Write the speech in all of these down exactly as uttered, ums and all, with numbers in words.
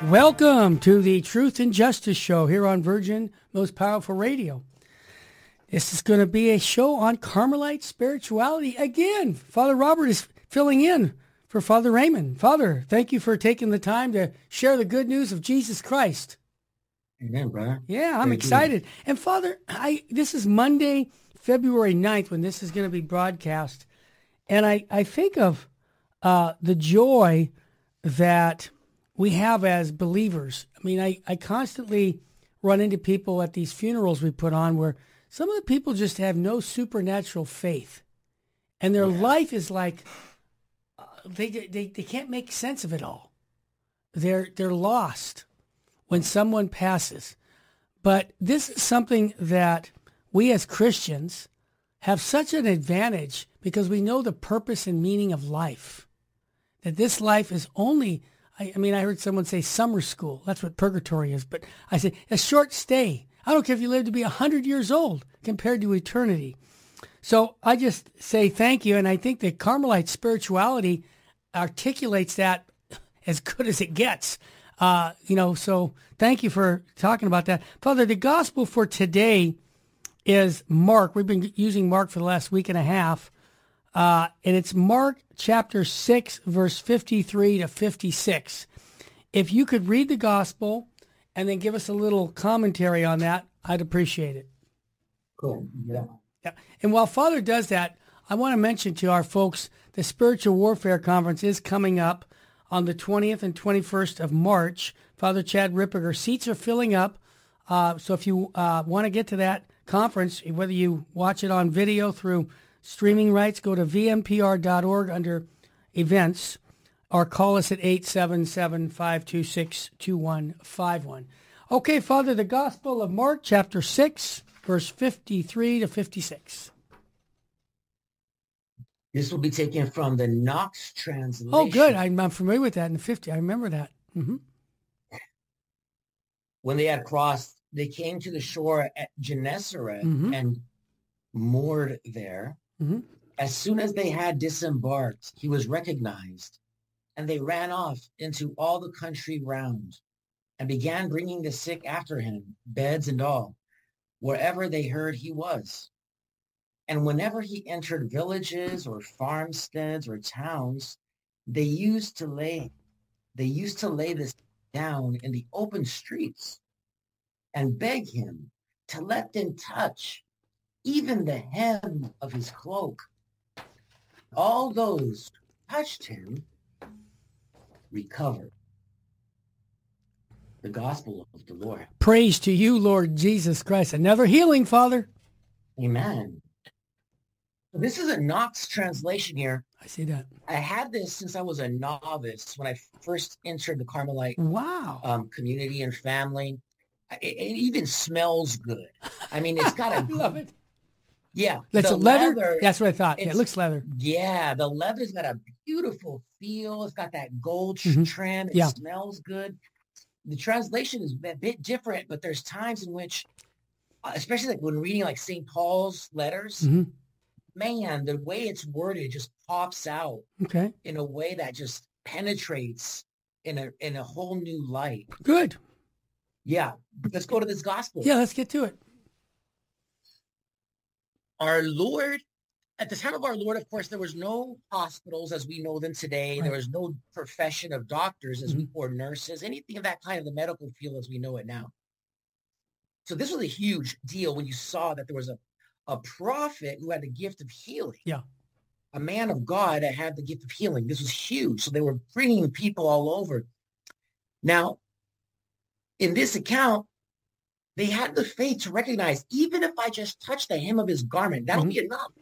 Welcome to the Truth and Justice Show here on Virgin Most Powerful Radio. This is going to be a show on Carmelite spirituality. Again, Father Robert is filling in for Father Raymond. Father, thank you for taking the time to share the good news of Jesus Christ. Amen, brother. Yeah, I'm Thank excited. you. And Father, I this is Monday, February ninth, when this is going to be broadcast. And I, I think of uh, the joy that we have as believers. I mean, I, I constantly run into people at these funerals we put on where some of the people just have no supernatural faith. And their Yeah. life is like, uh, they, they they can't make sense of it all. They're, they're lost when someone passes. But this is something that we as Christians have such an advantage because we know the purpose and meaning of life. That this life is only, I, I mean, I heard someone say summer school. That's what purgatory is. But I say a short stay. I don't care if you live to be one hundred years old compared to eternity. So I just say thank you. And I think that Carmelite spirituality articulates that as good as it gets. Uh, you know, so thank you for talking about that. Father, the gospel for today is Mark. We've been using Mark for the last week and a half. Uh, and it's Mark chapter six, verse fifty-three to fifty-six. If you could read the gospel and then give us a little commentary on that, I'd appreciate it. Cool. Yeah. Yeah. And while Father does that, I want to mention to our folks, the Spiritual Warfare Conference is coming up on the twentieth and twenty-first of March. Father Chad Ripperger, seats are filling up. Uh, so if you uh, want to get to that conference, whether you watch it on video through streaming rights, go to v m p r dot org under events or call us at eight seven seven, five two six, two one five one. Okay, Father, the Gospel of Mark, chapter six, verse fifty-three to fifty-six. This will be taken from the Knox translation. Oh, good. I'm, I'm familiar with that in the fifty. I remember that. Mm-hmm. When they had crossed, they came to the shore at Gennesaret Mhm. and moored there. Mhm. As soon as they had disembarked, he was recognized, and they ran off into all the country round and began bringing the sick after him, beds and all, wherever they heard he was. And whenever he entered villages or farmsteads or towns, they used to lay they used to lay this down in the open streets and beg him to let them touch even the hem of his cloak. All those who touched him recovered. The gospel of the Lord. Praise to you, Lord Jesus Christ. Another healing, Father. Amen. So this is a Knox translation here. I see that. I had this since I was a novice when I first entered the Carmelite Wow. um, community and family. It, it even smells good. I mean, it's got I a love it. yeah. That's the a leather? leather- That's what I thought. Yeah, it it's- looks leather. Yeah, the leather's got a beautiful feel. It's got that gold Mhm. trim. It Yeah. smells good. The translation is a bit different, but there's times in which, uh, especially like when reading like Saint Paul's letters, Mhm. man, the way it's worded just pops out Okay. in a way that just penetrates in a in a whole new light. Good. Yeah, let's go to this gospel. Yeah, let's get to it. Our Lord, at the time of our Lord, of course, there was no hospitals as we know them today. Right. There was no profession of doctors as we Mhm. or nurses, anything of that kind of the medical field as we know it now. So this was a huge deal when you saw that there was a, a prophet who had the gift of healing. Yeah. A man of God that had the gift of healing. This was huge. So they were bringing people all over. Now, in this account, they had the faith to recognize, even if I just touch the hem of his garment, that'll Mhm. be enough.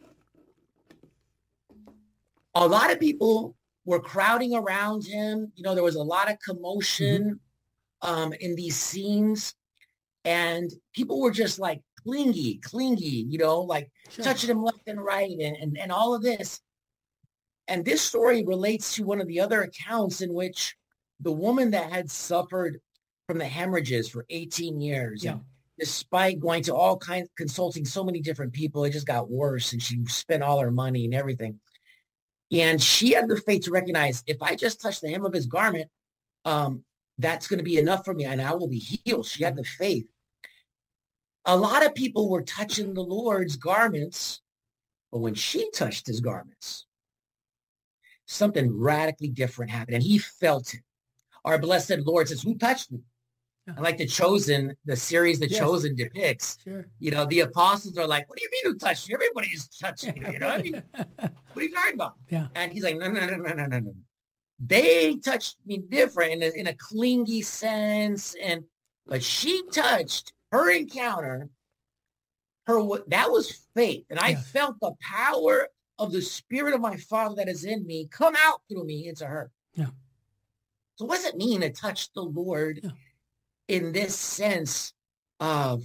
A lot of people were crowding around him. You know, there was a lot of commotion um, in these scenes. And people were just like clingy, clingy, you know, like Sure. touching him left and right and, and, and all of this. And this story relates to one of the other accounts in which the woman that had suffered from the hemorrhages for eighteen years, Yeah. and despite going to all kinds, consulting so many different people, it just got worse and she spent all her money and everything. And she had the faith to recognize, if I just touch the hem of his garment, um, that's going to be enough for me and I will be healed. She had the faith. A lot of people were touching the Lord's garments, but when she touched his garments, something radically different happened, and he felt it. Our blessed Lord says, who touched me? Yeah. And like The Chosen, the series The Yes. Chosen depicts, Sure. you know, the apostles are like, what do you mean who touched you? Everybody's touching you, you know? I mean, what are you talking about? Yeah. And he's like, no, no, no, no, no, no, no. They touched me different in a, in a clingy sense, and but she touched her encounter. Her that was faith, and I Yes. felt the power of the Spirit of my Father that is in me come out through me into her. Yeah. So what does it mean to touch the Lord Yeah. in this sense of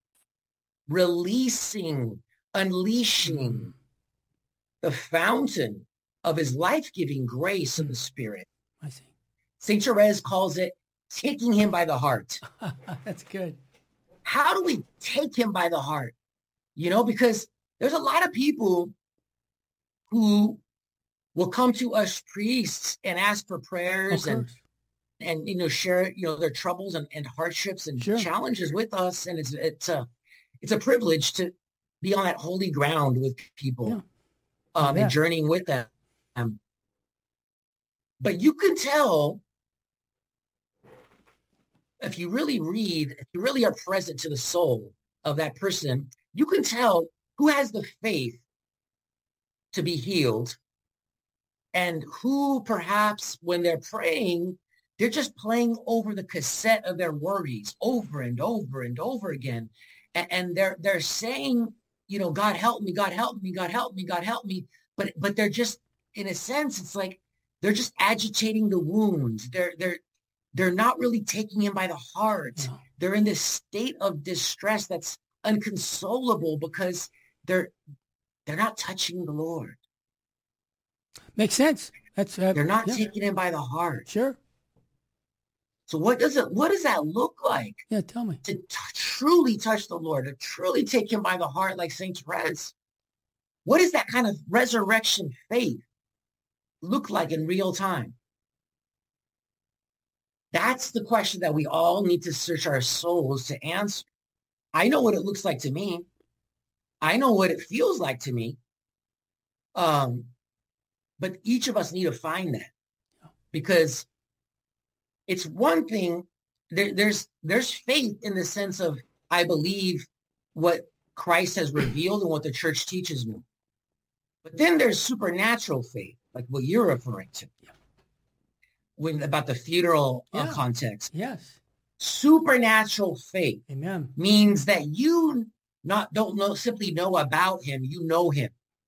releasing, unleashing Mm. the fountain of his life-giving grace of the Spirit? I see. Saint Therese calls it taking him by the heart. That's good. How do we take him by the heart? You know, because there's a lot of people who will come to us priests and ask for prayers and, and, you know, share, you know, their troubles and, and hardships and Sure. challenges with us. And it's, it's a, it's a privilege to be on that holy ground with people, Yeah. um, Yeah. and journeying with them. Um, but you can tell if you really read, if you really are present to the soul of that person, you can tell who has the faith to be healed and who perhaps when they're praying, they're just playing over the cassette of their worries over and over and over again. And, and they're they're saying, you know, God help me, God help me, God help me, God help me. But but they're just, in a sense, it's like they're just agitating the wounds. They're they're they're not really taking him by the heart. No. They're in this state of distress that's unconsolable because they're they're not touching the Lord. Makes sense. That's uh, They're not yeah. taking him by the heart. Sure. So what does it what does that look like Yeah. Tell me. to t- truly touch the Lord, to truly take him by the heart like Saint Therese? What does that kind of resurrection faith look like in real time? That's the question that we all need to search our souls to answer. I know what it looks like to me. I know what it feels like to me. Um, but each of us need to find that, because it's one thing. There, there's there's faith in the sense of I believe what Christ has revealed and what the church teaches me. But then there's supernatural faith, like what you're referring to, when about the funeral uh, Yeah. context. Yes. Supernatural faith Amen. means that you not don't know simply know about him, you know him.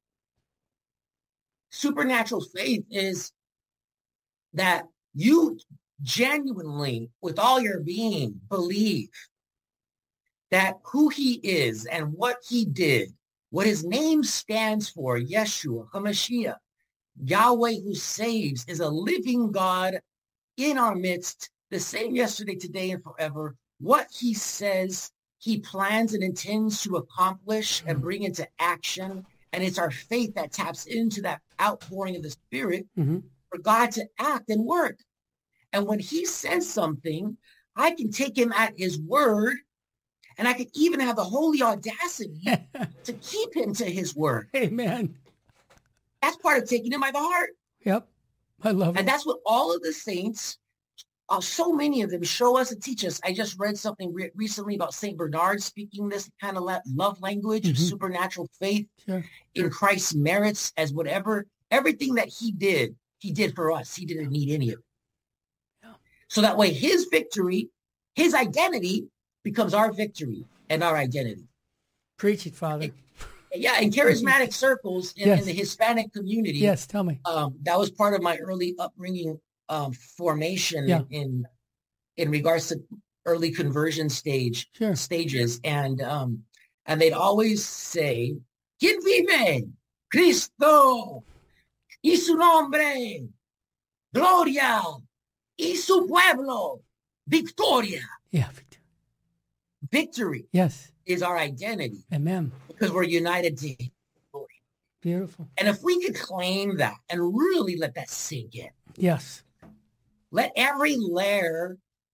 Supernatural faith is that you genuinely, with all your being, believe that who he is and what he did, what his name stands for, Yeshua, HaMashiach, Yahweh who saves, is a living God in our midst, the same yesterday, today, and forever. What he says, he plans and intends to accomplish and bring into action. And it's our faith that taps into that outpouring of the Spirit Mm-hmm. for God to act and work. And when he says something, I can take him at his word, and I can even have the holy audacity to keep him to his word. Amen. That's part of taking him by the heart. Yep. I love And it. that's what all of the saints, uh, so many of them show us and teach us. I just read something re- recently about Saint Bernard speaking this kind of la- love language of Mhm. supernatural faith Sure. in Christ's merits as whatever, everything that he did, he did for us. He didn't need any of it. Yeah. So that way his victory, his identity becomes our victory and our identity. Preach it, Father. Yeah, in charismatic circles in, Yes. in the Hispanic community, Yes. Tell me. um, that was part of my early upbringing um, formation Yeah. in in regards to early conversion stage Sure. stages, and um, and they'd always say, "Quien vive? Cristo, y su nombre, gloria, y su pueblo, victoria." Yeah. Victory Yes. is our identity Amen. because we're united to Him. Beautiful. And if we could claim that and really let that sink in, Yes. let every layer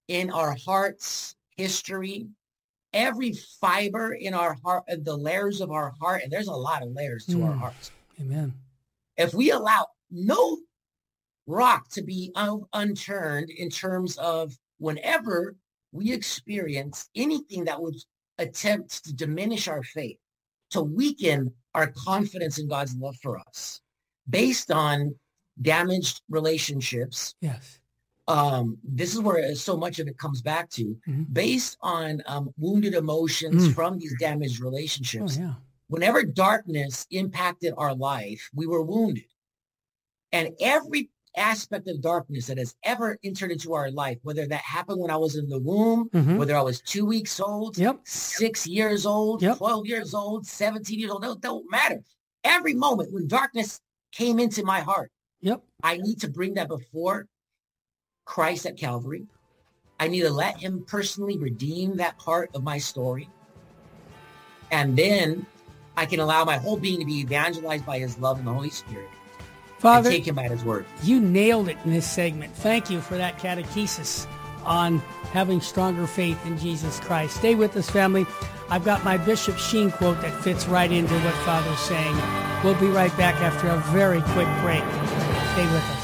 in our heart's history, every fiber in our heart, the layers of our heart, and there's a lot of layers to mm. our hearts. Amen. If we allow no rock to be un- unturned in terms of whenever we experience anything that would attempt to diminish our faith, to weaken our confidence in God's love for us based on damaged relationships. Yes. Um, this is where so much of it comes back to, mm-hmm. based on um, wounded emotions mm. from these damaged relationships. Oh, yeah. Whenever darkness impacted our life, we were wounded. And every aspect of darkness that has ever entered into our life, whether that happened when I was in the womb, mm-hmm. whether I was two weeks old, yep. six years old, yep. twelve years old, seventeen years old, that don't matter. Every moment when darkness came into my heart, yep. I need to bring that before Christ at Calvary. I need to let him personally redeem that part of my story. And then I can allow my whole being to be evangelized by his love and the Holy Spirit. Father, and take him at his word. You nailed it in this segment. Thank you for that catechesis on having stronger faith in Jesus Christ. Stay with us, family. I've got my Bishop Sheen quote that fits right into what Father's saying. We'll be right back after a very quick break. Stay with us.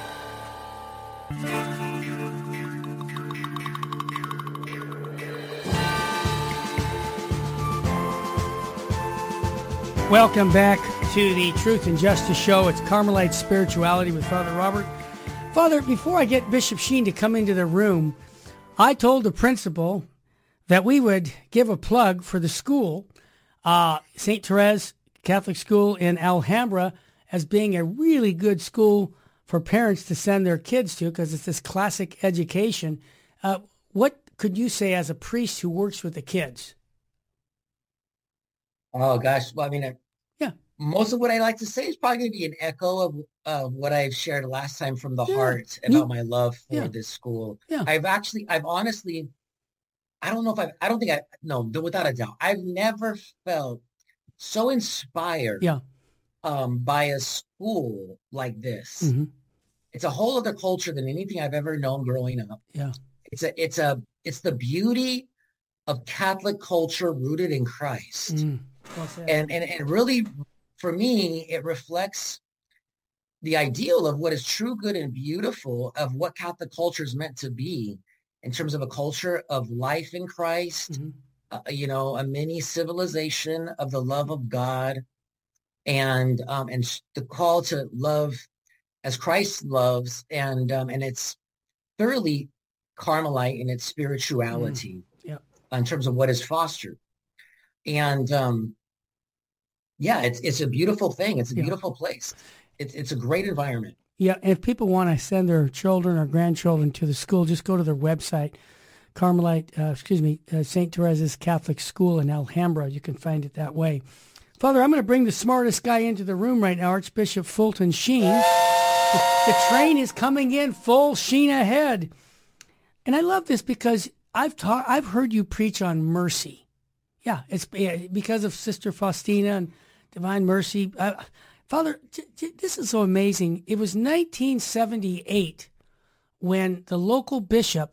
Welcome back to the Truth and Justice Show. It's Carmelite Spirituality with Father Robert. Father, before I get Bishop Sheen to come into the room, I told the principal that we would give a plug for the school, uh, Saint Therese Catholic School in Alhambra, as being a really good school for parents to send their kids to because it's this classic education. Uh, what could you say as a priest who works with the kids? Oh, gosh. Well, I mean, I, yeah. most of what I like to say is probably going to be an echo of, of what I've shared last time from the yeah. heart about you, my love for yeah. this school. Yeah. I've actually, I've honestly, I don't know if I, I don't think I, no, without a doubt, I've never felt so inspired yeah. um, by a school like this. Mm-hmm. It's a whole other culture than anything I've ever known growing up. Yeah. It's a, it's a, it's the beauty of Catholic culture rooted in Christ. Mm. And, and and really, for me, it reflects the ideal of what is true, good, and beautiful of what Catholic culture is meant to be in terms of a culture of life in Christ, mm-hmm. uh, you know, a mini civilization of the love of God, and um, and the call to love as Christ loves, and um, and it's thoroughly Carmelite in its spirituality, mm. yeah. in terms of what is fostered. And um, yeah, it's it's a beautiful thing. It's a yeah. beautiful place. It's it's a great environment. Yeah, and if people want to send their children or grandchildren to the school, just go to their website, Carmelite, uh, excuse me, uh, Saint Therese's Catholic School in Alhambra. You can find it that way. Father, I'm going to bring the smartest guy into the room right now, Archbishop Fulton Sheen. The, the train is coming in full Sheen ahead. And I love this because I've taught, I've heard you preach on mercy. Yeah, it's yeah, because of Sister Faustina and Divine Mercy. Uh, Father, j- j- this is so amazing. It was nineteen seventy-eight when the local bishop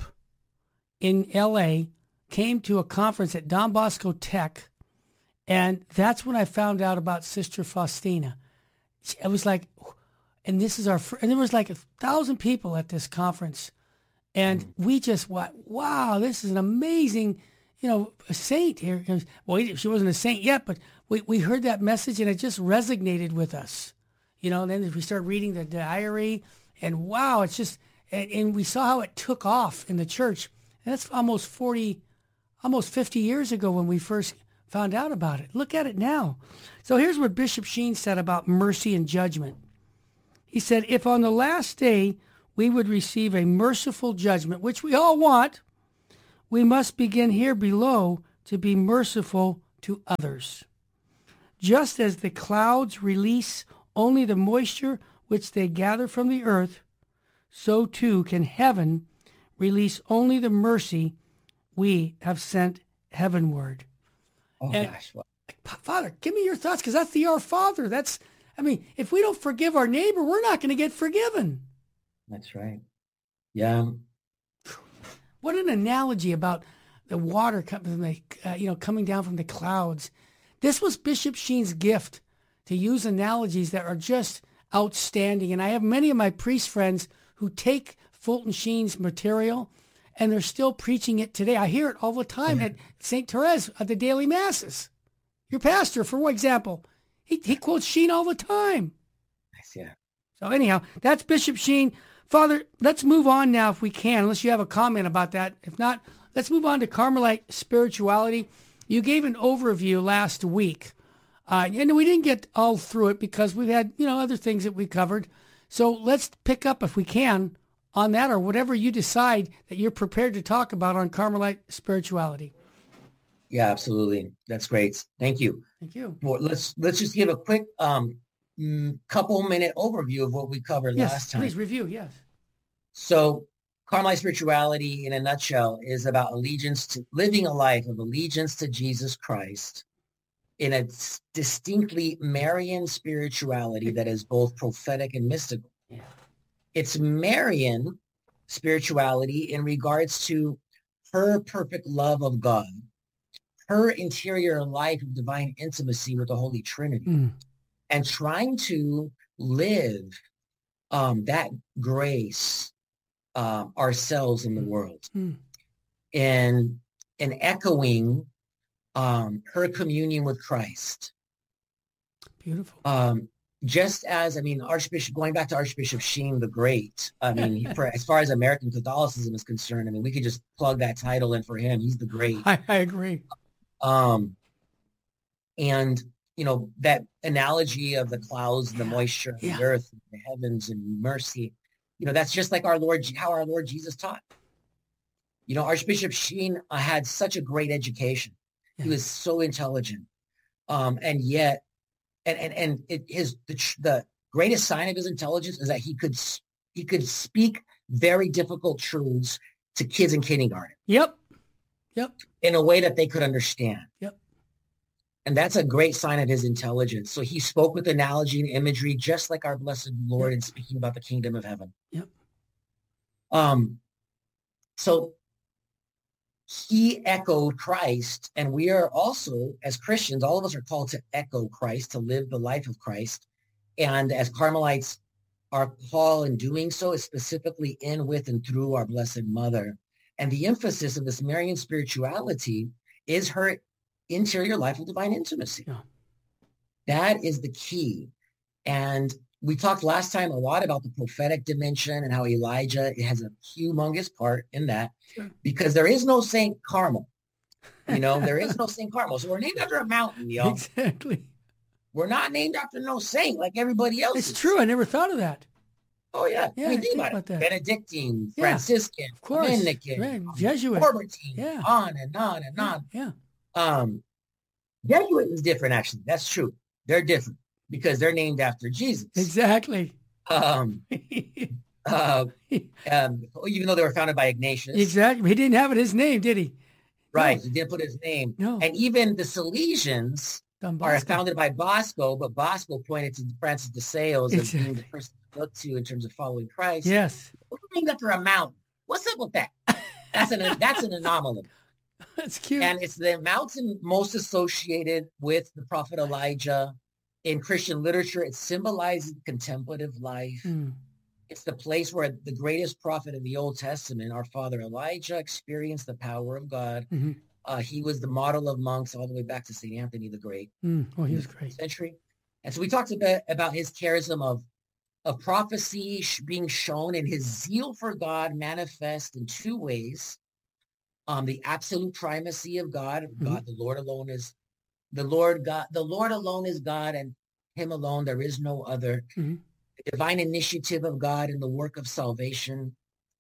in L A came to a conference at Don Bosco Tech, and that's when I found out about Sister Faustina. I was like, and this is our, fr- and there was like a thousand people at this conference, and mm. we just went, wow, this is an amazing, you know, a saint here. Well, she wasn't a saint yet, but we, we heard that message and it just resonated with us, you know, and then we started reading the diary and wow, it's just, and, and we saw how it took off in the church. And that's almost forty, almost fifty years ago when we first found out about it. Look at it now. So here's what Bishop Sheen said about mercy and judgment. He said, if on the last day we would receive a merciful judgment, which we all want, we must begin here below to be merciful to others. Just as the clouds release only the moisture which they gather from the earth, so too can heaven release only the mercy we have sent heavenward. Oh, and, gosh. Well, Father, give me your thoughts, because that's the Our Father. That's, I mean, if we don't forgive our neighbor, we're not going to get forgiven. That's right. Yeah. what an analogy about the water coming from the, uh, you know, coming down from the clouds. This was Bishop Sheen's gift, to use analogies that are just outstanding. And I have many of my priest friends who take Fulton Sheen's material, and they're still preaching it today. I hear it all the time at Saint Therese at the daily masses. Your pastor, for example, he, he quotes Sheen all the time. Yeah. So anyhow, that's Bishop Sheen. Father, let's move on now if we can, unless you have a comment about that. If not, let's move on to Carmelite spirituality. You gave an overview last week, uh, and we didn't get all through it because we've had, you know, other things that we covered. So let's pick up, if we can, on that, or whatever you decide that you're prepared to talk about on Carmelite spirituality. Yeah, absolutely. That's great. Thank you. Thank you. Well, let's let's just give a quick um, couple minute overview of what we covered yes, last time. Please review. Yes. So Carmelite spirituality in a nutshell is about allegiance to living a life of allegiance to Jesus Christ in a distinctly Marian spirituality that is both prophetic and mystical. Yeah. It's Marian spirituality in regards to her perfect love of God, her interior life of divine intimacy with the Holy Trinity, Mm. and trying to live um, that grace uh, ourselves in the world, Mm. and and echoing um, her communion with Christ. Beautiful. Um, just as, I mean, Archbishop, going back to Archbishop Sheen the Great, I mean, for, as far as American Catholicism is concerned, I mean, we could just plug that title in for him. He's the great. I, I agree. Um, and, you know, that analogy of the clouds and the moisture, Yeah. the earth, and the heavens and mercy, you know, that's just like our Lord, how our Lord Jesus taught. You know, Archbishop Sheen uh, had such a great education. Yeah. He was so intelligent. Um, and yet, and, and, and it, his, the, the greatest sign of his intelligence is that he could, he could speak very difficult truths to kids in kindergarten. Yep. Yep. In a way that they could understand. Yep. And that's a great sign of his intelligence. So he spoke with analogy and imagery, just like our blessed Lord, in speaking about the kingdom of heaven. Yep. Um, so he echoed Christ, and we are also, as Christians, all of us are called to echo Christ, to live the life of Christ. And as Carmelites, our call in doing so is specifically in, with, and through our Blessed Mother. And the emphasis of this Marian spirituality is her interior life of divine intimacy. Yeah. That is the key. And we talked last time a lot about the prophetic dimension and how Elijah has a humongous part in that, Sure. because there is no Saint Carmel. You know, there is no Saint Carmel. So we're named after a mountain, y'all. Exactly. We're not named after no saint like everybody else. It's is. true. I never thought of that. Oh, yeah. Yeah, I mean, I think, think about, about it. that. Benedictine, Yeah, Franciscan, of course. Dominican, Right. um, Jesuit. Corbertine, Yeah. on and on and on. Yeah. Um, Jesuit is different, actually. That's true. They're different because they're named after Jesus. Exactly. Um, uh, um, even though they were founded by Ignatius. Exactly. He didn't have it his name, did he? Right. No. He didn't put his name. No. And even the Salesians Don are Bosco. founded by Bosco, but Bosco pointed to Francis de Sales as being the Exactly. person to look to in terms of following Christ. Yes. We're named after a mountain. What's up with that? That's an that's an anomaly. That's cute. And it's the mountain most associated with the prophet Elijah. In Christian literature, it symbolizes contemplative life. Mm. It's the place where the greatest prophet of the Old Testament, our father Elijah, experienced the power of God. Mm-hmm. Uh, he was the model of monks all the way back to Saint Anthony the Great. Mm. Oh, he in was the great. Century. And so we talked a bit about his charism of, of prophecy sh- being shown, and his zeal for God manifest in two ways. Um, the absolute primacy of God, Mm-hmm. God, the Lord alone is the Lord God, the Lord alone is God, and him alone, there is no other. Mm-hmm. The divine initiative of God in the work of salvation,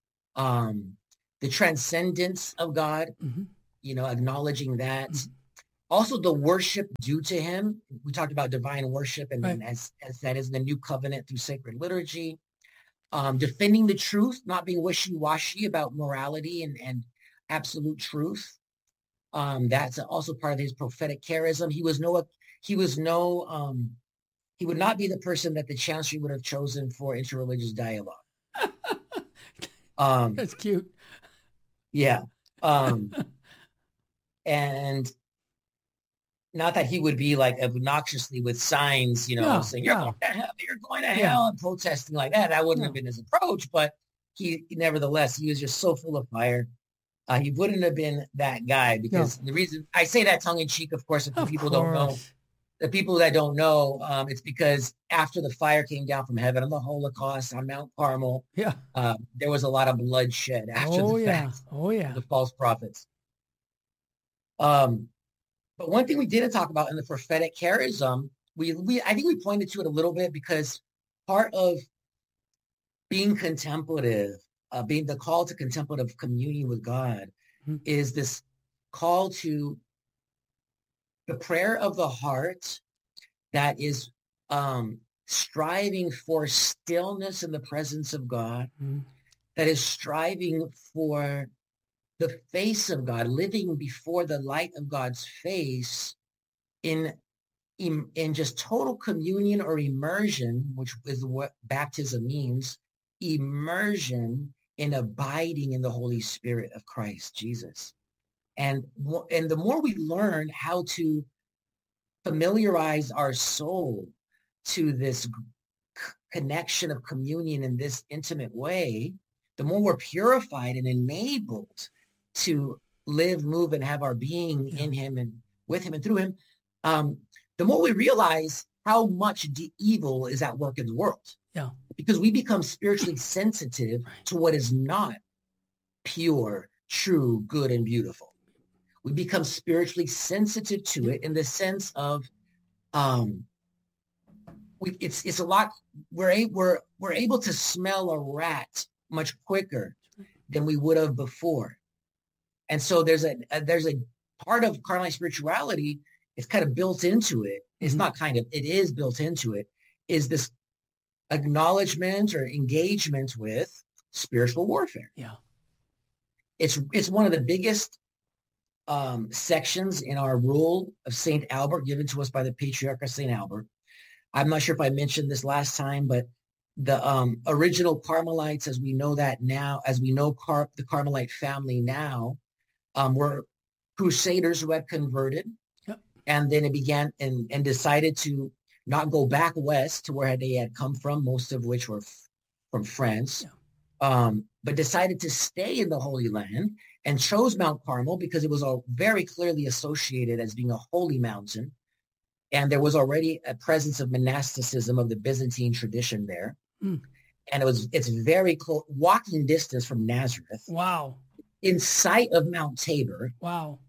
um, the transcendence of God, Mm-hmm. you know, acknowledging that. Mm-hmm. Also, the worship due to him. We talked about divine worship, and Right. then as, as that is the new covenant through sacred liturgy. Um, defending the truth, not being wishy-washy about morality and, and absolute truth. Um, that's also part of his prophetic charism. He was no, he was no, um, he would not be the person that the chancery would have chosen for interreligious dialogue. Um, That's cute. Yeah. Um, and not that he would be like obnoxiously with signs, you know, No, saying, you're going no. to hell, you're going to Yeah. hell, and protesting like that. That wouldn't have No. been his approach, but he, nevertheless, he was just so full of fire. Uh, he wouldn't have been that guy No. because the reason I say that tongue in cheek, of course, if the Of people don't know, course. the people that don't know, um, it's because after the fire came down from heaven on the Holocaust on Mount Carmel, Yeah. uh, there was a lot of bloodshed after the Oh, yeah. fact Oh, of yeah. the false prophets. Um, but one thing we didn't talk about in the prophetic charism, we, we I think we pointed to it a little bit because part of being contemplative, uh, being the call to contemplative communion with God Mhm. is this call to the prayer of the heart that is um, striving for stillness in the presence of God, Mhm. that is striving for the face of God, living before the light of God's face in in, in just total communion or immersion, which is what baptism means, immersion in abiding in the Holy Spirit of Christ Jesus. And, and the more we learn how to familiarize our soul to this c- connection of communion in this intimate way, the more we're purified and enabled to live, move, and have our being Yeah. in him and with him and through him, um, the more we realize how much de- evil is at work in the world. Yeah. Because we become spiritually sensitive Right. to what is not pure, true, good, and beautiful. We become spiritually sensitive to it in the sense of um, we, it's it's a lot. We're a, we're we're able to smell a rat much quicker than we would have before, and so there's a, a there's a part of Carmelite spirituality. It's kind of built into it. It's Mhm. not kind of. It is built into it. Is this acknowledgement or engagement with spiritual warfare? Yeah. It's it's one of the biggest um, sections in our rule of Saint Albert given to us by the Patriarch of Saint Albert. I'm not sure if I mentioned this last time, but the um, original Carmelites, as we know that now, as we know Car- the Carmelite family now, um, were crusaders who had converted. Yep. And then it began and, and decided to not go back west to where they had come from, most of which were f- from France, Yeah. um, but decided to stay in the Holy Land and chose Mount Carmel because it was all very clearly associated as being a holy mountain. And there was already a presence of monasticism of the Byzantine tradition there. Mm. And it was it's very close, walking distance from Nazareth, Wow. in sight of Mount Tabor, Wow.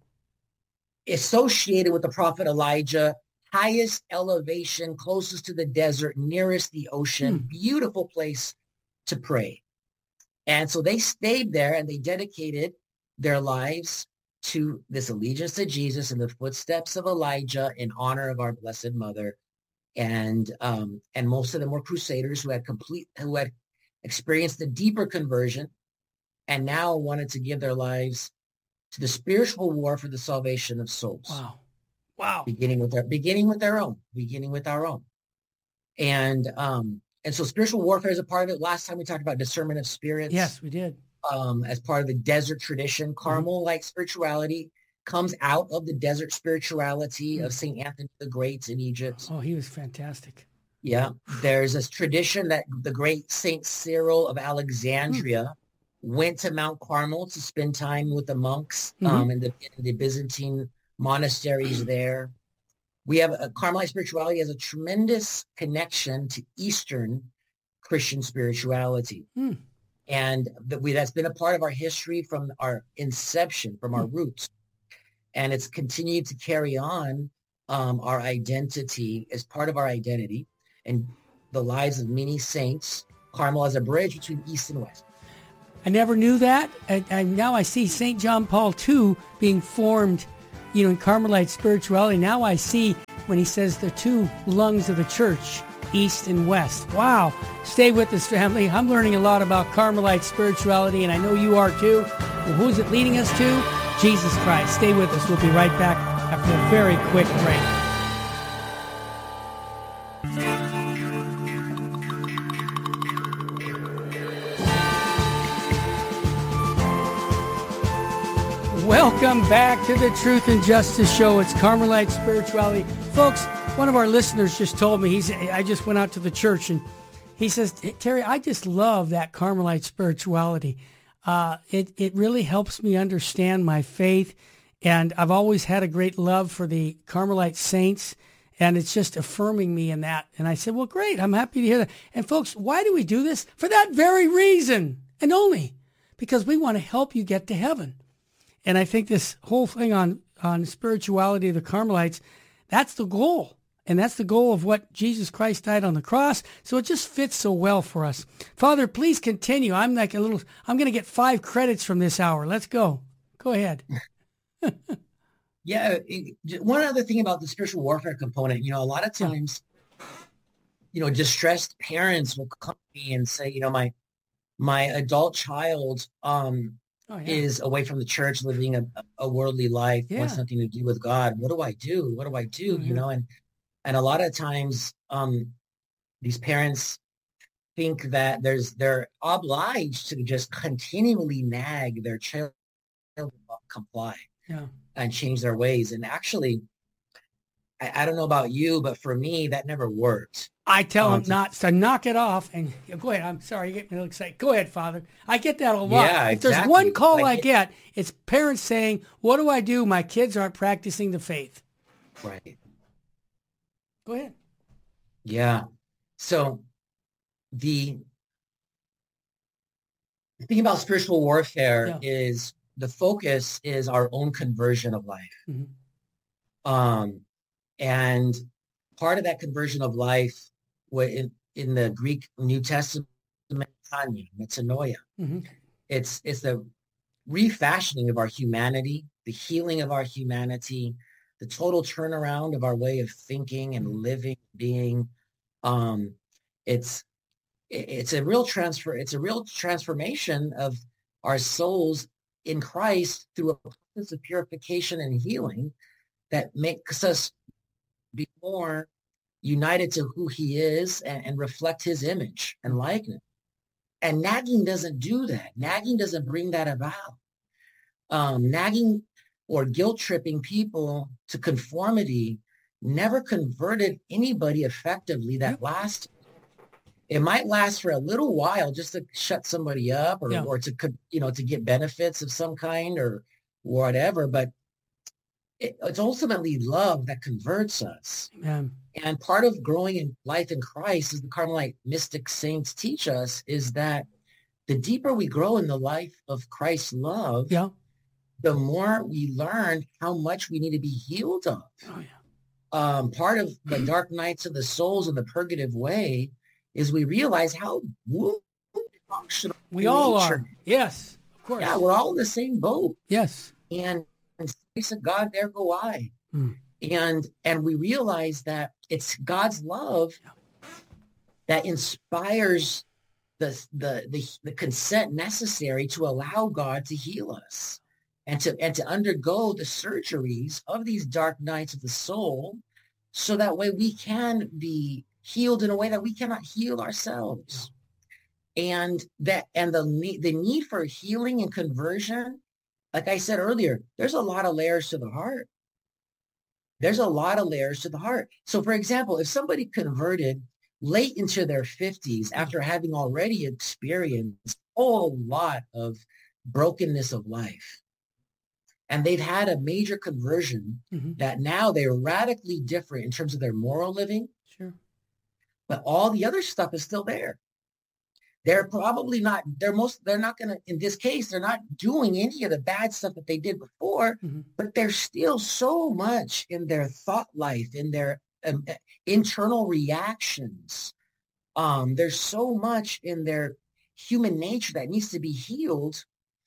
associated with the prophet Elijah, highest elevation, closest to the desert, nearest the ocean, Mm. beautiful place to pray. And so they stayed there and they dedicated their lives to this allegiance to Jesus in the footsteps of Elijah in honor of our Blessed Mother. And um, and most of them were crusaders who had complete who had experienced a deeper conversion and now wanted to give their lives to the spiritual war for the salvation of souls. Wow. Wow. Beginning with their beginning with their own, beginning with our own. And um, and so spiritual warfare is a part of it. Last time we talked about discernment of spirits. Yes, we did. Um, as part of the desert tradition, Carmel-like spirituality comes out of the desert spirituality Mm. of Saint Anthony the Great in Egypt. Oh, he was fantastic. Yeah, there's this tradition that the great Saint Cyril of Alexandria mm. went to Mount Carmel to spend time with the monks mm-hmm. um, in, the, in the Byzantine monasteries there. We have a Carmelite spirituality has a tremendous connection to Eastern Christian spirituality. Mm. And that we, that's been a part of our history from our inception, from our mm. roots. And it's continued to carry on um, our identity as part of our identity and the lives of many saints. Carmel as a bridge between East and West. I never knew that. And, and now I see Saint John Paul the Second being formed, you know, in Carmelite spirituality. Now I see when he says the two lungs of the church, East and West. Wow. Stay with us, family. I'm learning a lot about Carmelite spirituality, and I know you are too. Well, who's it leading us to? Jesus Christ. Stay with us. We'll be right back after a very quick break. Welcome back to the Truth and Justice Show. It's Carmelite Spirituality. Folks, one of our listeners just told me, he's, I just went out to the church and he says, Terry, I just love that Carmelite spirituality. Uh, it, it really helps me understand my faith. And I've always had a great love for the Carmelite saints. And it's just affirming me in that. And I said, well, great. I'm happy to hear that. And folks, why do we do this? For that very reason. And only because we want to help you get to heaven. And I think this whole thing on, on spirituality of the Carmelites, that's the goal. And that's the goal of what Jesus Christ died on the cross. So it just fits so well for us. Father, please continue. I'm like a little, I'm going to get five credits from this hour. Let's go. Go ahead. Yeah. It, one other thing about the spiritual warfare component, you know, a lot of times, you know, distressed parents will come to me and say, you know, my, my adult child, um, Oh, yeah. is away from the church, living a, a worldly life, yeah. wants nothing to do with God. What do I do? What do I do? Mm-hmm. You know, and and a lot of times, um, these parents think that there's they're obliged to just continually nag their child to comply yeah. and change their ways. And actually, I, I don't know about you, but for me, that never worked. I tell um, them not to knock it off and go ahead. I'm sorry, you get me a little excited. Go ahead, Father. I get that a lot. Yeah, if exactly. there's one call like I it, get, it's parents saying, what do I do? My kids aren't practicing the faith. Right. Go ahead. Yeah. So the thing about spiritual warfare yeah. is the focus is our own conversion of life. Mm-hmm. Um, and part of that conversion of life in, in the Greek New Testament, metanoia. Mm-hmm. It's it's the refashioning of our humanity, the healing of our humanity, the total turnaround of our way of thinking and living, being. Um, it's it's a real transfer. It's a real transformation of our souls in Christ through a process of purification and healing that makes us be more united to who he is and, and reflect his image and likeness. And nagging doesn't do that. Nagging doesn't bring that about. Um, nagging or guilt tripping people to conformity never converted anybody effectively that lasted. It might last for a little while just to shut somebody up or, yeah. or to, you know, to get benefits of some kind or whatever. But it, it's ultimately love that converts us. Yeah. And part of growing in life in Christ, as the Carmelite mystic saints teach us, is that the deeper we grow in the life of Christ's love, yeah. the more we learn how much we need to be healed of. Oh, yeah. Um, part of the dark nights of the souls in the purgative way is we realize how wounded we all are. Yes, of course. Yeah, we're all in the same boat. Yes. And in space of God, there go I. Mm. And and we realize that it's God's love that inspires the, the the the consent necessary to allow God to heal us and to and to undergo the surgeries of these dark nights of the soul, so that way we can be healed in a way that we cannot heal ourselves. And that and the need the need for healing and conversion, like I said earlier, there's a lot of layers to the heart. There's a lot of layers to the heart. So, for example, if somebody converted late into their fifties after having already experienced a whole lot of brokenness of life, and they've had a major conversion mm-hmm. that now they're radically different in terms of their moral living, sure, but all the other stuff is still there. They're probably not, they're most, they're not going to, in this case, they're not doing any of the bad stuff that they did before, mm-hmm. but there's still so much in their thought life, in their um, internal reactions. Um, there's so much in their human nature that needs to be healed.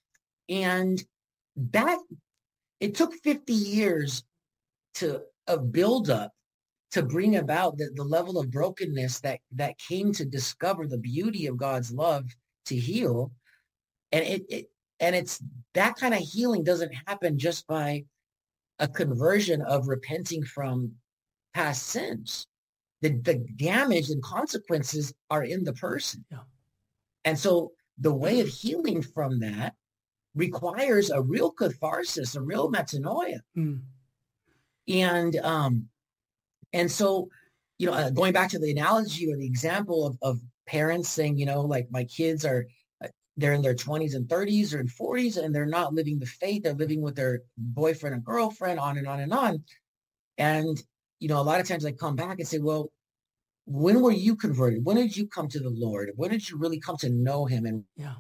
And that, it took fifty years to, of buildup to bring about the, the level of brokenness that, that came to discover the beauty of God's love to heal. And it, it and it's that kind of healing doesn't happen just by a conversion of repenting from past sins. The, the damage and consequences are in the person. Yeah. And so the way of healing from that requires a real catharsis, a real metanoia. Mm. And, um, and so, you know, uh, going back to the analogy or the example of, of parents saying, you know, like my kids are, uh, they're in their twenties and thirties or in forties, and they're not living the faith. They're living with their boyfriend and girlfriend, on and on and on. And, you know, a lot of times I come back and say, well, when were you converted? When did you come to the Lord? When did you really come to know him? And, Yeah.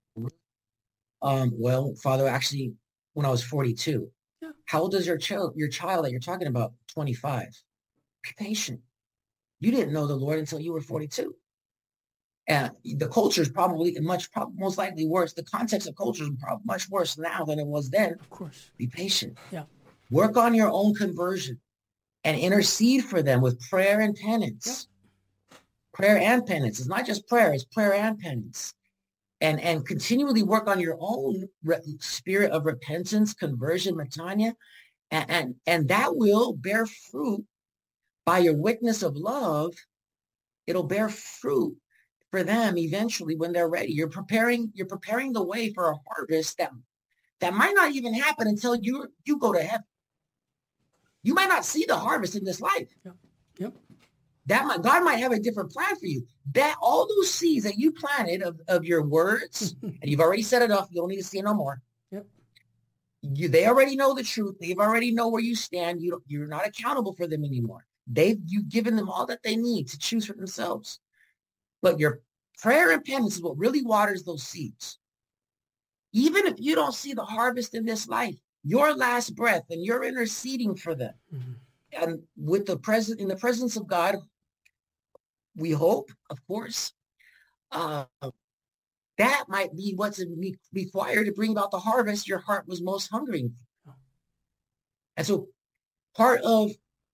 um, well, Father, actually, when I was forty-two. Yeah. How old is your child, your child that you're talking about? twenty-five. Be patient. You didn't know the Lord until you were forty-two. And the culture is probably much, probably most likely worse. The context of culture is probably much worse now than it was then. Of course. Be patient. Yeah. Work on your own conversion and intercede for them with prayer and penance. Yep. Prayer and penance. It's not just prayer, it's prayer and penance. And, and continually work on your own re- spirit of repentance, conversion, metanoia, and, and, and that will bear fruit by your witness of love. It'll bear fruit for them eventually when they're ready. You're preparing, you're preparing the way for a harvest that, that might not even happen until you, you go to heaven. You might not see the harvest in this life. Yep. Yep. That might, God might have a different plan for you. That all those seeds that you planted of, of your words, and you've already set it off, you don't need to see it no more. Yep. You, they already know the truth. They've already know where you stand. You don't, you're not accountable for them anymore. They've you've given them all that they need to choose for themselves. But your prayer and penance is what really waters those seeds. Even if you don't see the harvest in this life, your last breath, and you're interceding for them. Mm-hmm. And with the present, in the presence of God, we hope, of course, uh, that might be what's required to bring about the harvest your heart was most hungering for. And so part of,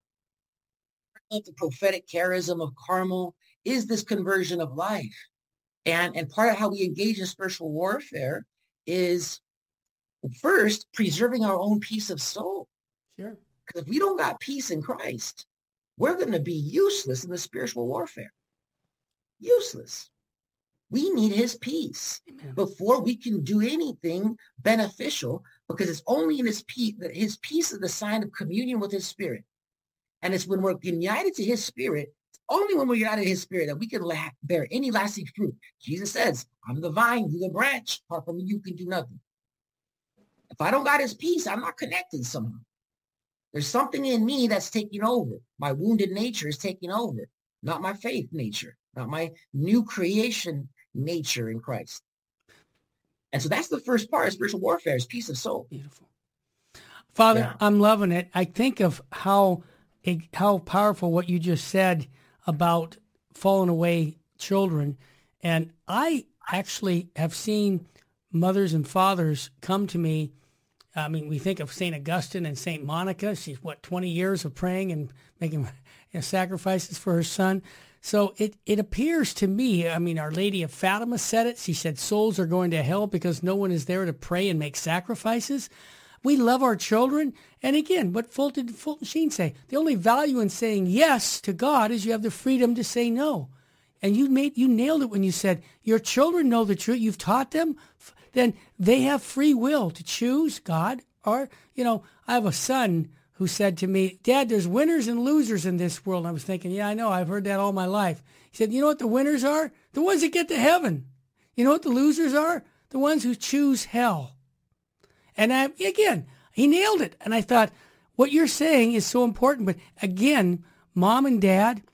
of the prophetic charism of Carmel is this conversion of life. And, and part of how we engage in spiritual warfare is first preserving our own peace of soul. Sure. Because if we don't got peace in Christ, we're going to be useless in the spiritual warfare. Useless. We need his peace. Amen. Before we can do anything beneficial, because it's only in his peace that his peace is the sign of communion with his spirit. And it's when we're united to his spirit, it's only when we're united to his spirit that we can la- bear any lasting fruit. Jesus says, I'm the vine, you're the branch. Apart from me, you can do nothing. If I don't got his peace, I'm not connected somehow. There's something in me that's taking over. My wounded nature is taking over, not my faith nature, not my new creation nature in Christ. And so that's the first part of spiritual warfare is peace of soul. Beautiful. Father, yeah. I'm loving it. I think of how how powerful what you just said about fallen away children. And I actually have seen mothers and fathers come to me. I mean, we think of Saint Augustine and Saint Monica. She's, what, twenty years of praying and making you know, sacrifices for her son. So it, it appears to me, I mean, Our Lady of Fatima said it. She said souls are going to hell because no one is there to pray and make sacrifices. We love our children. And again, what Fulton, Fulton Sheen say? The only value in saying yes to God is you have the freedom to say no. And you made you nailed it when you said your children know the truth. You've taught them. Then they have free will to choose God. Or, you know, I have a son who said to me, Dad, there's winners and losers in this world. And I was thinking, yeah, I know. I've heard that all my life. He said, you know what the winners are? The ones that get to heaven. You know what the losers are? The ones who choose hell. And I, again, he nailed it. And I thought, what you're saying is so important. But again, Mom and Dad,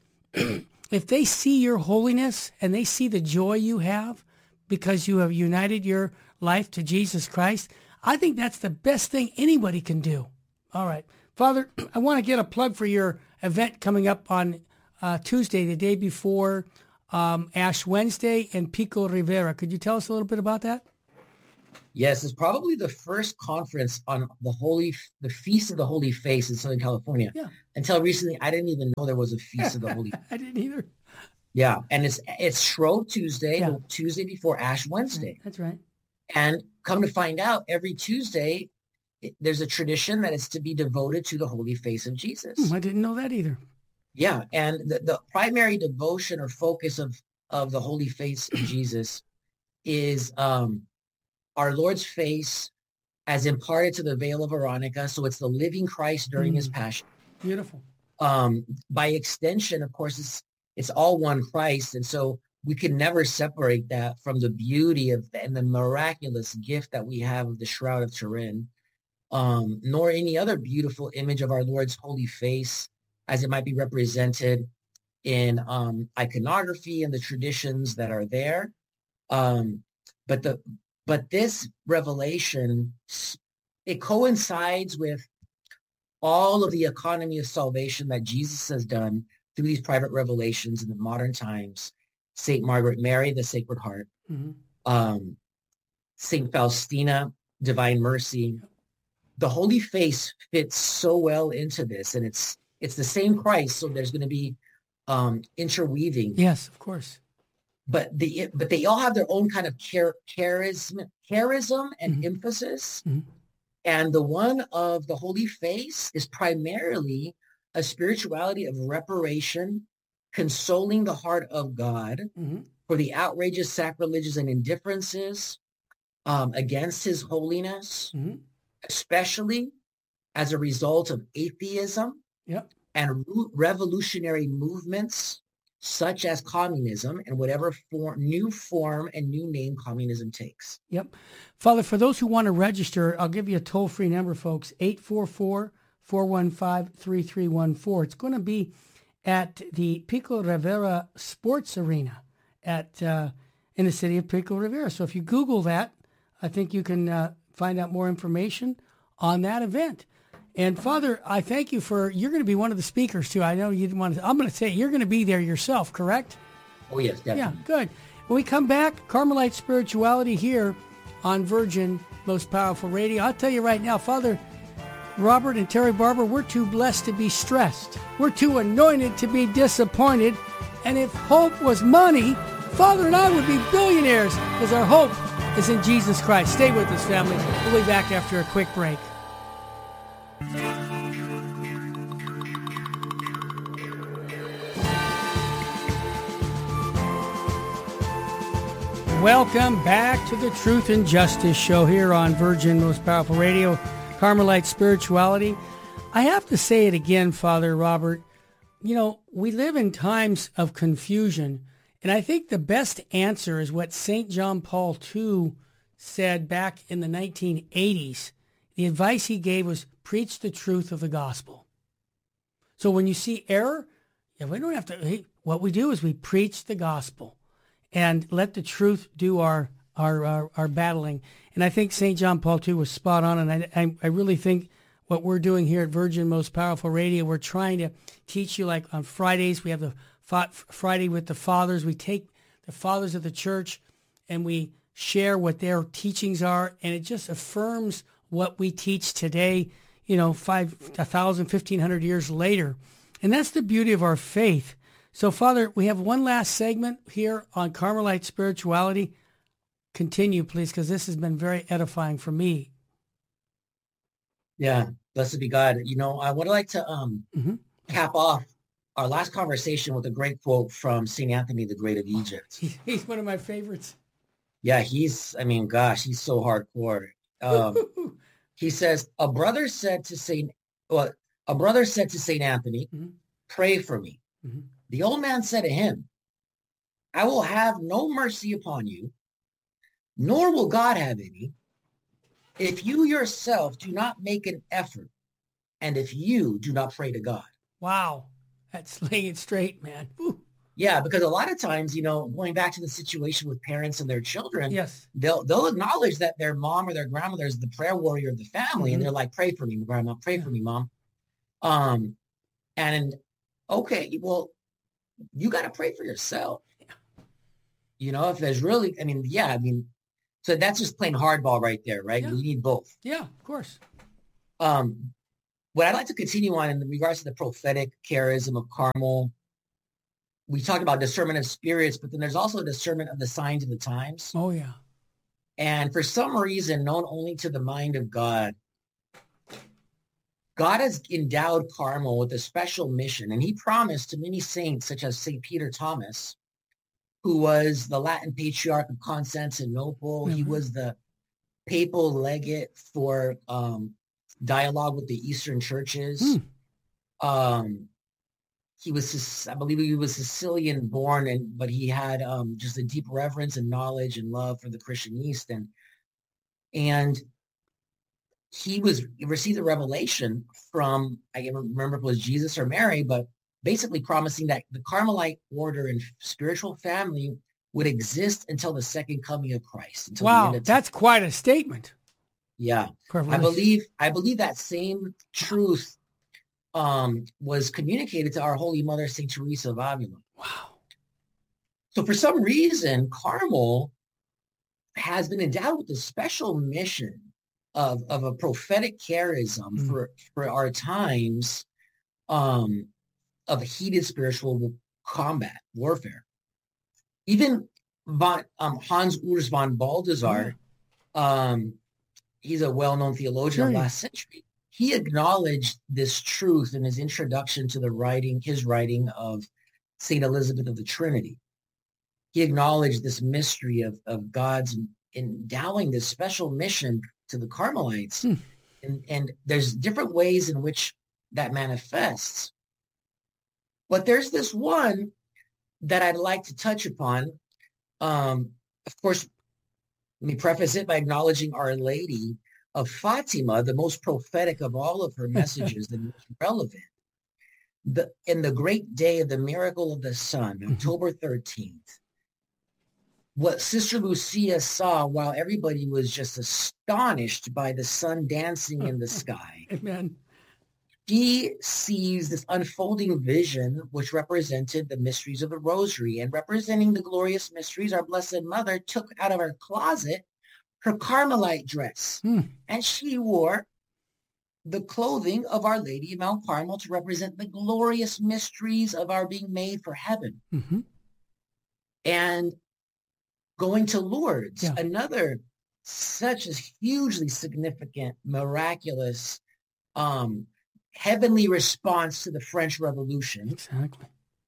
if they see your holiness and they see the joy you have because you have united your life to Jesus Christ, I think that's the best thing anybody can do. All right. Father, I want to get a plug for your event coming up on uh, Tuesday, the day before um, Ash Wednesday in Pico Rivera. Could you tell us a little bit about that? Yes, it's probably the first conference on the Holy, the Feast of the Holy Face in Southern California. Yeah. Until recently, I didn't even know there was a Feast of the Holy Face. I didn't either. Yeah, and it's it's Shrove Tuesday, Yeah. the Tuesday before Ash Wednesday. That's right. And come to find out, every Tuesday, it, there's a tradition that is to be devoted to the Holy Face of Jesus. Hmm, I didn't know that either. Yeah, and the, the primary devotion or focus of, of the Holy Face of Jesus is um, our Lord's face as imparted to the veil of Veronica. So it's the living Christ during mm. his passion. Beautiful. Um, by extension, of course, it's, it's all one Christ. And so we can never separate that from the beauty of and the miraculous gift that we have of the Shroud of Turin, um, nor any other beautiful image of our Lord's holy face as it might be represented in um, iconography and the traditions that are there. Um, but the but this revelation, it coincides with all of the economy of salvation that Jesus has done through these private revelations in the modern times. Saint Margaret Mary, the Sacred Heart, mm-hmm. um, Saint Faustina, Divine Mercy. The Holy Face fits so well into this, and it's it's the same Christ, so there's going to be um, interweaving. Yes, of course. But the but they all have their own kind of char- charism, charism and mm-hmm. emphasis. Mm-hmm. And the one of the Holy Face is primarily a spirituality of reparation, consoling the heart of God mm-hmm. for the outrageous, sacrilegious, and indifferences um, against his holiness, mm-hmm. especially as a result of atheism yep. and re- revolutionary movements such as communism and whatever form, new form and new name communism takes. Yep. Father, for those who want to register, I'll give you a toll-free number, folks, eight four four, four one five, three three one four. It's going to be at the Pico Rivera Sports Arena at uh, in the city of Pico Rivera. So if you Google that, I think you can uh, find out more information on that event. And Father, I thank you for, you're going to be one of the speakers too. I know you didn't want to, I'm going to say you're going to be there yourself, correct? Oh yes, definitely. Yeah, good. When we come back, Carmelite Spirituality here on Virgin Most Powerful Radio. I'll tell you right now, Father Robert and Terry Barber, we're too blessed to be stressed. We're too anointed to be disappointed. And if hope was money, Father and I would be billionaires because our hope is in Jesus Christ. Stay with us, family. We'll be back after a quick break. Welcome back to the Truth and Justice Show here on Virgin Most Powerful Radio, Carmelite Spirituality. I have to say it again, Father Robert. You know, we live in times of confusion, and I think the best answer is what Saint John Paul the Second said back in the nineteen eighties. The advice he gave was preach the truth of the gospel. So when you see error, yeah, we don't have to, hey, what we do is we preach the gospel and let the truth do our our our, our battling. And I think Saint John Paul the Second was spot on, and I, I I really think what we're doing here at Virgin Most Powerful Radio, we're trying to teach you, like on Fridays, we have the Friday with the Fathers. We take the Fathers of the Church and we share what their teachings are, and it just affirms what we teach today, you know, five, a thousand, fifteen hundred years later. And that's the beauty of our faith. So, Father, we have one last segment here on Carmelite Spirituality. Continue, please, because this has been very edifying for me. Yeah, blessed be God. You know, I would like to um, mm-hmm. cap off our last conversation with a great quote from Saint Anthony the Great of Egypt. He's one of my favorites. Yeah, he's, I mean, gosh, he's so hardcore. Um, he says, a brother said to Saint, well, a brother said to Saint Anthony, mm-hmm. pray for me. Mm-hmm. The old man said to him, I will have no mercy upon you, nor will God have any, if you yourself do not make an effort, and if you do not pray to God. Wow. That's laying it straight, man. Woo. Yeah, because a lot of times, you know, going back to the situation with parents and their children, yes, they'll they'll acknowledge that their mom or their grandmother is the prayer warrior of the family, mm-hmm. and they're like, pray for me, grandma, pray yeah. for me, mom. Um, and okay, well, you got to pray for yourself. Yeah. You know, if there's really, I mean, yeah, I mean, so that's just plain hardball right there, right? Yeah. You need both. Yeah, of course. Um, what I'd like to continue on in regards to the prophetic charism of Carmel, we talked about discernment of spirits, but then there's also discernment of the signs of the times. Oh, yeah. And for some reason, known only to the mind of God, God has endowed Carmel with a special mission, and he promised to many saints, such as Saint Peter Thomas, who was the Latin patriarch of Constantinople. Mm-hmm. He was the papal legate for um, dialogue with the Eastern churches. Hmm. Um, he was, I believe he was Sicilian born, and but he had um, just a deep reverence and knowledge and love for the Christian East. And, and he was he received a revelation from, I can't remember if it was Jesus or Mary, but basically promising that the Carmelite order and spiritual family would exist until the second coming of Christ. Until the end Wow, of time. that's quite a statement. Yeah, I believe I believe that same truth um, was communicated to our Holy Mother, Saint Teresa of Avila. Wow. So for some reason, Carmel has been endowed with a special mission of, of a prophetic charism mm. for, for our times um, of heated spiritual combat, warfare. Even von, um, Hans Urs von Balthasar, yeah. um, he's a well-known theologian of sure. last century. He acknowledged this truth in his introduction to the writing, his writing of Saint Elizabeth of the Trinity. He acknowledged this mystery of, of God's endowing this special mission to the Carmelites. Hmm. And, and there's different ways in which that manifests. But there's this one that I'd like to touch upon. Um, of course, let me preface it by acknowledging Our Lady of Fatima, the most prophetic of all of her messages and most relevant. The, in the great day of the miracle of the sun, October thirteenth, what Sister Lucia saw while everybody was just astonished by the sun dancing in the sky. Amen. She sees this unfolding vision, which represented the mysteries of the Rosary, and representing the glorious mysteries, our Blessed Mother took out of her closet her Carmelite dress, hmm. and she wore the clothing of Our Lady of Mount Carmel to represent the glorious mysteries of our being made for heaven. Mm-hmm. And going to Lourdes, yeah. another such a hugely significant, miraculous, um, heavenly response to the French Revolution. Exactly.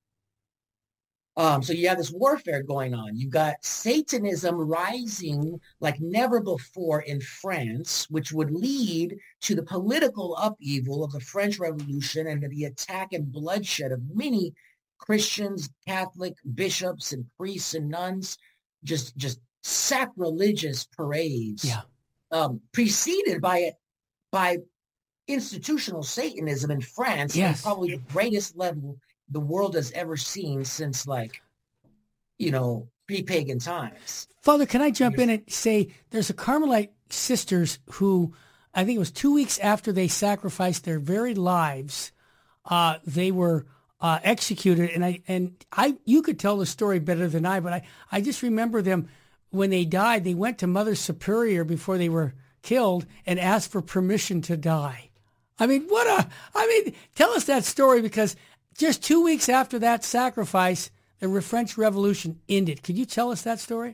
Um, so you have this warfare going on. You've got Satanism rising like never before in France, which would lead to the political upheaval of the French Revolution and to the attack and bloodshed of many Christians, Catholic bishops and priests and nuns, just, just sacrilegious parades, yeah. um, preceded by it, by institutional Satanism in France, yes. at probably the greatest level the world has ever seen since, like, you know, pre-pagan times. Father, can I jump in and say there's a Carmelite sisters who, I think it was two weeks after they sacrificed their very lives, uh, they were uh, executed. And I and I you could tell the story better than I, but I, I just remember them when they died, they went to Mother Superior before they were killed and asked for permission to die. I mean, what a, I mean, tell us that story, because just two weeks after that sacrifice, the French Revolution ended. Could you tell us that story?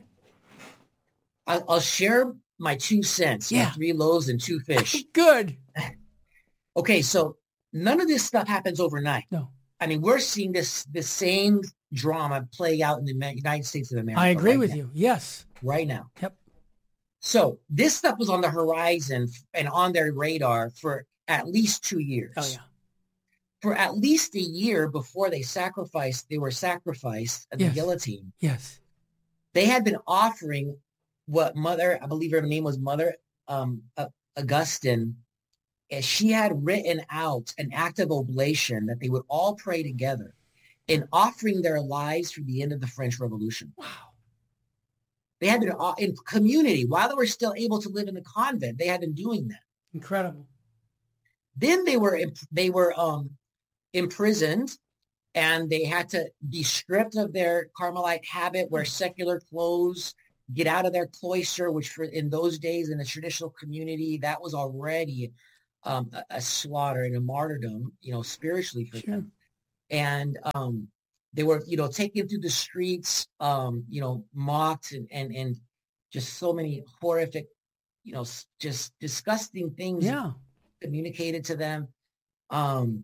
I'll share my two cents. Yeah. My three loaves and two fish. Good. Okay, so none of this stuff happens overnight. No. I mean, we're seeing this the same drama play out in the United States of America. I agree right with now. you. Yes. Right now. Yep. So this stuff was on the horizon and on their radar for at least two years. Oh, yeah. For at least a year before they sacrificed, they were sacrificed at yes. the guillotine. Yes. They had been offering what Mother, I believe her name was Mother um, Augustine, and she had written out an act of oblation that they would all pray together in offering their lives for the end of the French Revolution. Wow. They had been in community while they were still able to live in the convent. They had been doing that. Incredible. Then they were they were um, imprisoned, and they had to be stripped of their Carmelite habit, wear secular clothes, get out of their cloister, which for in those days in the traditional community, that was already um, a, a slaughter and a martyrdom, you know, spiritually for sure. them. And um, they were, you know, taken through the streets, um, you know, mocked and, and, and just so many horrific, you know, just disgusting things yeah. communicated to them. Um,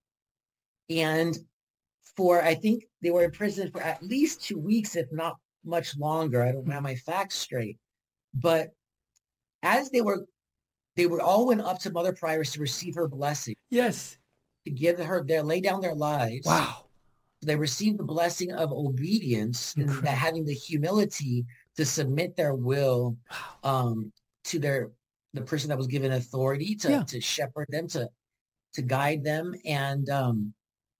and for, I think they were in prison for at least two weeks, if not much longer. I don't have my facts straight. But as they were, they were all went up to Mother Prioress to receive her blessing, Yes. to give her their, lay down their lives. Wow. They received the blessing of obedience and that having the humility to submit their will um, to their, the person that was given authority to, Yeah. to shepherd them, to, to guide them. And, um,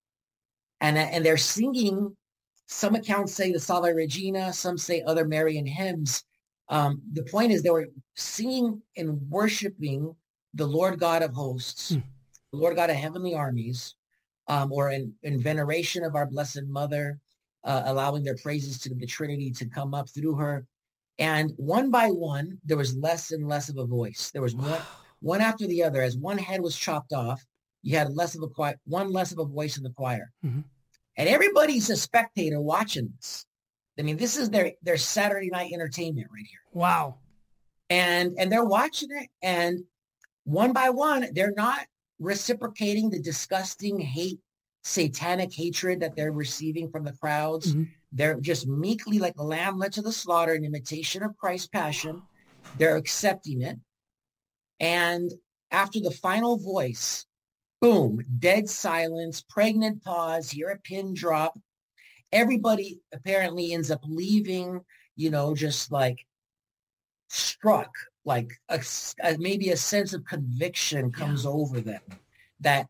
and, and they're singing, some accounts say the Salve Regina, some say other Marian hymns. Um, the point is they were singing and worshiping the Lord God of hosts, Hmm. the Lord God of heavenly armies, um, or in, in veneration of our Blessed Mother, uh, allowing their praises to the Trinity to come up through her. And one by one, there was less and less of a voice. There was one, one after the other. As one head was chopped off, you had less of a choir, one less of a voice in the choir. Mm-hmm. And everybody's a spectator watching this. I mean, this is their, their Saturday night entertainment right here. Wow. And, and they're watching it. And one by one, they're not reciprocating the disgusting hate, satanic hatred that they're receiving from the crowds. Mm-hmm. They're just meekly, like a lamb led to the slaughter, in imitation of Christ's passion. They're accepting it. And after the final voice, boom, dead silence, pregnant pause, hear a pin drop. Everybody apparently ends up leaving, you know, just like struck, like a, a, maybe a sense of conviction comes yeah. over them that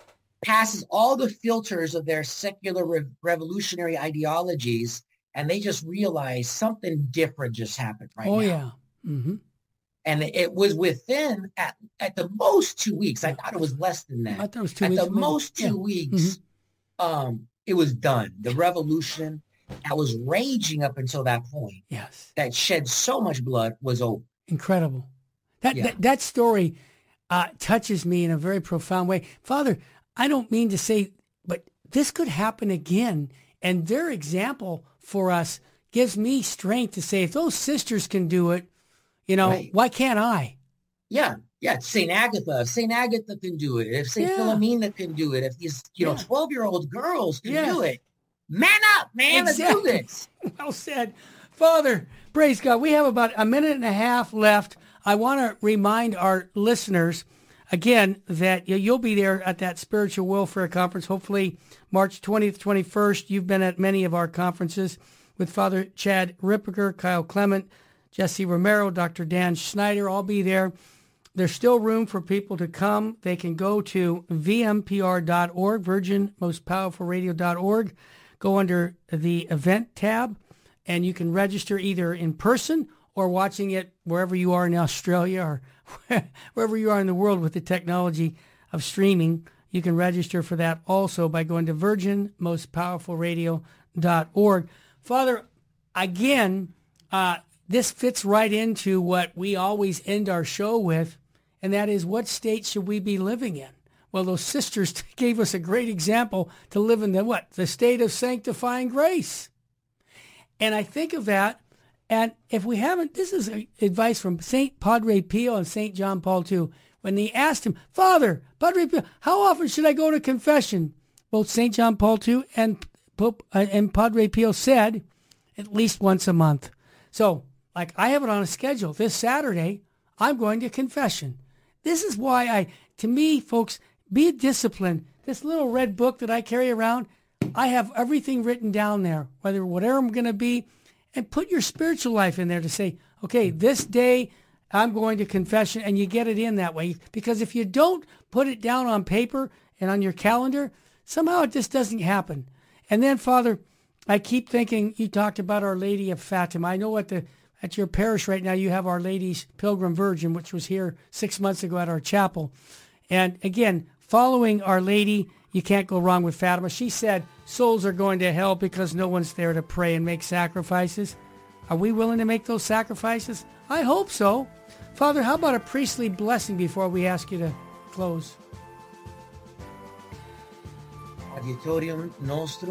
passes all the filters of their secular re- revolutionary ideologies, and they just realize something different just happened right oh, now. Oh, yeah. Mm-hmm. And it was within, at, at the most, two weeks. I thought it was less than that. I thought it was two at weeks. At the most, two yeah. weeks, mm-hmm. um, it was done. The revolution that was raging up until that point, yes, that shed so much blood, was over. Incredible. That yeah. that, that story uh, touches me in a very profound way. Father, I don't mean to say, but this could happen again. And their example for us gives me strength to say, if those sisters can do it, you know, right. why can't I? Yeah. Yeah. Saint Agatha. If Saint Agatha can do it. If Saint yeah. Philomena can do it. If these, you yeah. know, twelve-year-old girls can yes. do it. Man up, man. Exactly. Let's do this. Well said. Father, praise God. We have about a minute and a half left. I want to remind our listeners, again, that you'll be there at that Spiritual Warfare Conference, hopefully March twentieth, twenty-first. You've been at many of our conferences with Father Chad Ripperger, Kyle Clement, Jesse Romero, Doctor Dan Schneider. I'll be there. There's still room for people to come. They can go to v m p r dot org, virgin most powerful radio dot org. Go under the event tab, and you can register either in person or watching it wherever you are in Australia or wherever you are in the world with the technology of streaming. You can register for that also by going to virgin most powerful radio dot org. Father, again, uh, this fits right into what we always end our show with, and that is, what state should we be living in? Well, those sisters gave us a great example to live in the what? The state of sanctifying grace. And I think of that, and if we haven't, this is advice from Saint Padre Pio and Saint John Paul the Second. When they asked him, Father, Padre Pio, how often should I go to confession? Both Saint John Paul the Second and Pope uh, and Padre Pio said, at least once a month. So, like, I have it on a schedule. This Saturday, I'm going to confession. This is why I, to me, folks, be disciplined. This little red book that I carry around, I have everything written down there, whether whatever I'm going to be, and put your spiritual life in there to say, okay, this day I'm going to confession, and you get it in that way. Because if you don't put it down on paper and on your calendar, somehow it just doesn't happen. And then, Father, I keep thinking, you talked about Our Lady of Fatima. I know at the at your parish right now you have Our Lady's Pilgrim Virgin, which was here six months ago at our chapel. And again, following Our Lady, you can't go wrong with Fatima. She said souls are going to hell because no one's there to pray and make sacrifices. Are we willing to make those sacrifices? I hope so. Father, how about a priestly blessing before we ask you to close? Adiutorium nostrum.